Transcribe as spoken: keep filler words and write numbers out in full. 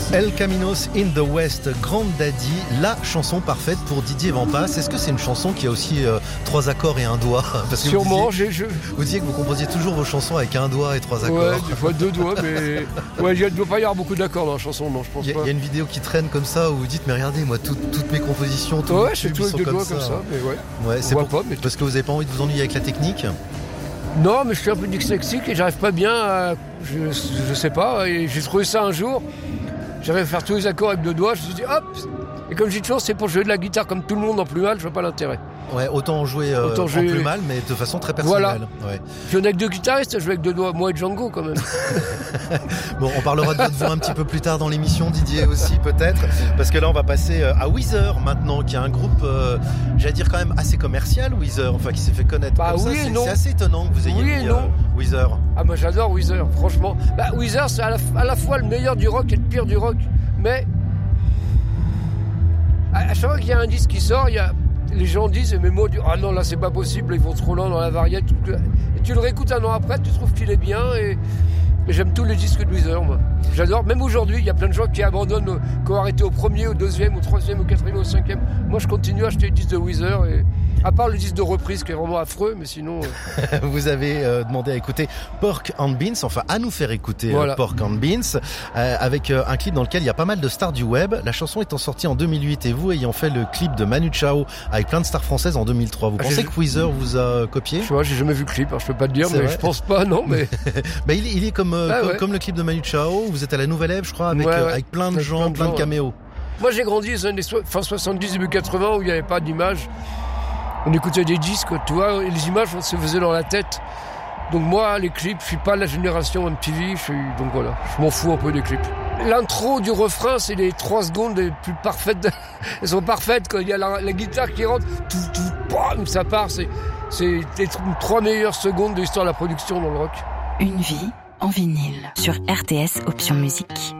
El Caminos in the West, Grand Daddy, la chanson parfaite pour Didier Vampas. Est-ce que c'est une chanson qui a aussi euh, trois accords et un doigt? Parce que Sûrement, vous disiez, j'ai, je... vous disiez que vous composiez toujours vos chansons avec un doigt et trois accords. Ouais, des fois deux doigts, mais ouais, il ne doit pas y avoir beaucoup d'accords dans la chanson, non, je pense il y a, pas. Il y a une vidéo qui traîne comme ça où vous dites, mais regardez, moi, tout, toutes mes compositions, tous ouais, mes c'est tubes, tout ils avec sont deux comme doigts ça. comme ça, mais ouais. Ouais, c'est voit pour... pas, mais... parce que vous n'avez pas envie de vous ennuyer avec la technique? Non, mais je suis un peu dyslexique et j'arrive pas bien à... Je, je sais pas, et j'ai trouvé ça un jour. J'arrive à faire tous les accords avec deux doigts, je me suis dit hop. Et comme j'ai toujours, c'est pour jouer de la guitare comme tout le monde en plus mal, je vois pas l'intérêt. Ouais, autant jouer euh, autant en jouer... plus mal, mais de façon très personnelle. Voilà. Ouais. Je viens avec deux guitaristes, je joue avec deux doigts, moi et Django quand même. Bon, on parlera de votre voix un petit peu plus tard dans l'émission, Didier aussi peut-être, parce que là on va passer à Weezer maintenant, qui est un groupe, euh, j'allais dire quand même assez commercial, Weezer, enfin qui s'est fait connaître bah, comme oui ça. C'est, non. c'est assez étonnant que vous ayez oui mis non. euh, Weezer. Ah moi j'adore Weezer, franchement. Bah, Weezer c'est à la, à la fois le meilleur du rock et le pire du rock, mais à chaque fois qu'il y a un disque qui sort, il y a... les gens disent, mes mots disent, ah non là c'est pas possible, ils vont trop loin dans la variette. Et tu le réécoutes un an après, tu trouves qu'il est bien et, et j'aime tous les disques de Weezer, moi. J'adore, même aujourd'hui, il y a plein de gens qui abandonnent, qui ont arrêté au premier, au deuxième, au troisième, au quatrième, au cinquième. Moi je continue à acheter les disques de Weezer et... à part le disque de reprise qui est vraiment affreux, mais sinon... Euh... Vous avez euh, demandé à écouter Pork and Beans, enfin à nous faire écouter voilà. euh, Pork and Beans, euh, avec euh, un clip dans lequel il y a pas mal de stars du web. La chanson étant sortie en deux mille huit et vous ayant fait le clip de Manu Chao avec plein de stars françaises en deux mille trois. Vous ah, pensez j'ai... que Weezer vous a copié? Je vois, j'ai jamais vu le clip, alors je peux pas te dire, c'est mais vrai. Je pense pas, non. Mais bah, il, est, il est comme, euh, ah, comme, ouais. comme le clip de Manu Chao. Vous êtes à la Nouvelle Ève, je crois, avec, ouais, euh, ouais. avec plein de avec gens, plein de, plein de caméos. Ouais. Moi j'ai grandi les années so- fin soixante-dix, début quatre-vingts où il n'y avait pas d'image. On écoutait des disques, tu vois, et les images on se faisait dans la tête. Donc moi, les clips, je suis pas la génération M T V, je suis... donc voilà, je m'en fous un peu des clips. L'intro du refrain, c'est les trois secondes les plus parfaites. De... Elles sont parfaites quand il y a la, la guitare qui rentre, tout, tout, bam, ça part. C'est, c'est les trois meilleures secondes de l'histoire de la production dans le rock. Une vie en vinyle sur R T S Option Musique.